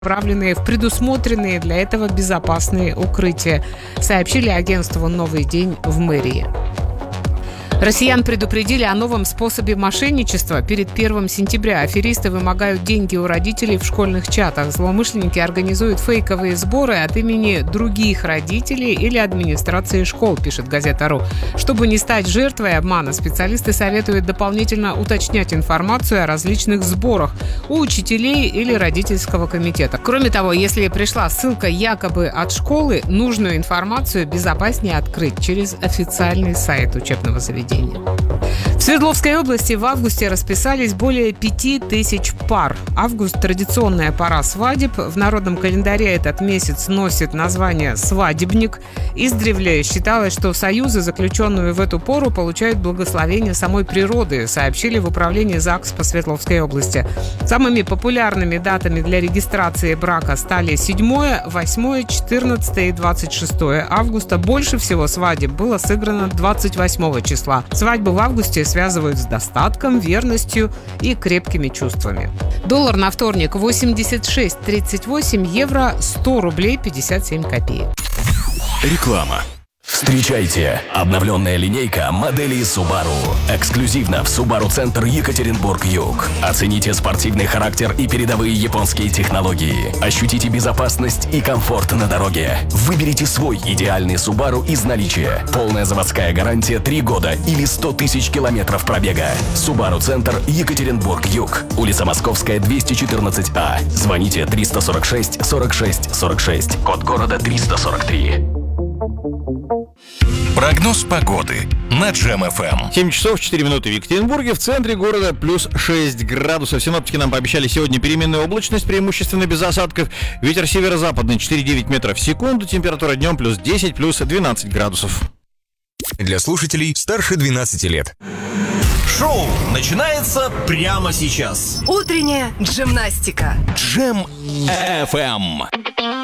направленные в предусмотренные для этого безопасные укрытия, сообщили агентству «Новый день» в мэрии. Россиян предупредили о новом способе мошенничества. Перед 1 сентября аферисты вымогают деньги у родителей в школьных чатах. Злоумышленники организуют фейковые сборы от имени других родителей или администрации школ, пишет газета.ру. Чтобы не стать жертвой обмана, специалисты советуют дополнительно уточнять информацию о различных сборах у учителей или родительского комитета. Кроме того, если пришла ссылка якобы от школы, нужную информацию безопаснее открыть через официальный сайт учебного заведения. В Свердловской области в августе расписались более 5000 пар. Август – традиционная пора свадеб. В народном календаре этот месяц носит название «свадебник». Издревле считалось, что союзы, заключенные в эту пору, получают благословение самой природы, сообщили в управлении ЗАГС по Свердловской области. Самыми популярными датами для регистрации брака стали 7, 8, 14 и 26 августа. Больше всего свадеб было сыграно 28 числа. Свадьбу в августе связывают с достатком, верностью и крепкими чувствами. Доллар на вторник 86.38, евро 100 рублей 57 копеек. Реклама. Встречайте! Обновленная линейка моделей Subaru. Эксклюзивно в Subaru Центр Екатеринбург-Юг. Оцените спортивный характер и передовые японские технологии. Ощутите безопасность и комфорт на дороге. Выберите свой идеальный Subaru из наличия. Полная заводская гарантия 3 года или 100 тысяч километров пробега. Subaru Центр Екатеринбург-Юг. Улица Московская, 214А. Звоните 346 46 46. Код города 343. Прогноз погоды на Джем ФМ. 7 часов 4 минуты в Екатеринбурге. В центре города плюс 6 градусов. Синоптики нам пообещали сегодня переменную облачность, преимущественно без осадков. Ветер северо-западный 4,9 метров в секунду. Температура днем плюс 10, плюс 12 градусов. Для слушателей старше 12 лет. Шоу начинается прямо сейчас. Утренняя джимнастика. Джем ФМ.